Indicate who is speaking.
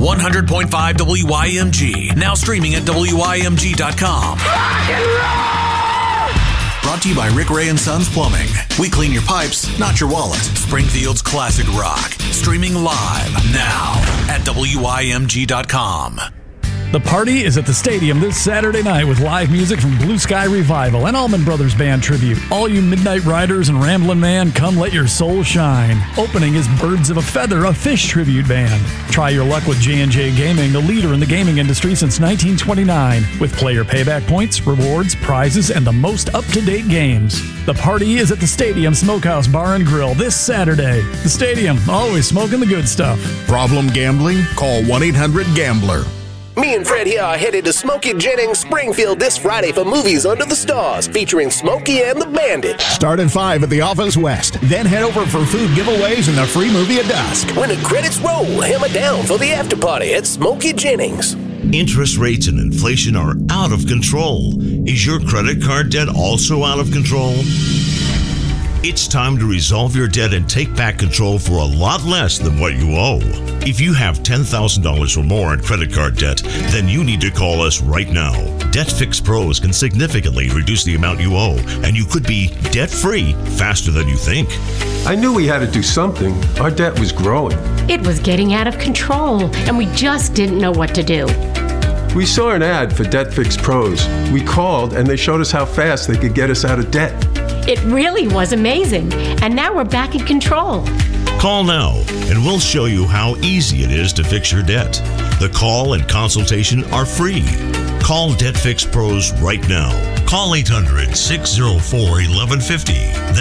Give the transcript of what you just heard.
Speaker 1: 100.5 WYMG. Now streaming at WYMG.com.
Speaker 2: Rock and roll!
Speaker 1: Brought to you by Rick Ray and Sons Plumbing. We clean your pipes, not your wallet. Springfield's classic rock. Streaming live now at WYMG.com.
Speaker 3: The party is at the stadium this Saturday night with live music from Blue Sky Revival and Allman Brothers Band Tribute. All you Midnight Riders and Ramblin' Man, come let your soul shine. Opening is Birds of a Feather, a Fish tribute band. Try your luck with J&J Gaming, the leader in the gaming industry since 1929, with player payback points, rewards, prizes, and the most up-to-date games. The party is at the Stadium Smokehouse Bar and Grill this Saturday. The Stadium, always smoking the good stuff.
Speaker 4: Problem gambling? Call 1-800-GAMBLER.
Speaker 5: Me and Fred here are headed to Smokey Jennings Springfield this Friday for Movies Under the Stars, featuring Smokey and the Bandit.
Speaker 4: Start at 5 at the Office West. Then head over for food giveaways and the free movie at dusk.
Speaker 5: When the credits roll, hammer down for the after party at Smokey Jennings.
Speaker 6: Interest rates and inflation are out of control. Is your credit card debt also out of control? It's time to resolve your debt and take back control for a lot less than what you owe. If you have $10,000 or more in credit card debt, then you need to call us right now. Debt Fix Pros can significantly reduce the amount you owe, and you could be debt-free faster than you think.
Speaker 7: I knew we had to do something. Our debt was growing.
Speaker 8: It was getting out of control, and we just didn't know what to do.
Speaker 7: We saw an ad for Debt Fix Pros. We called, and they showed us how fast they could get us out of debt.
Speaker 8: It really was amazing, and now we're back in control.
Speaker 6: Call now, and we'll show you how easy it is to fix your debt. The call and consultation are free. Call Debt Fix Pros right now. Call 800-604-1150.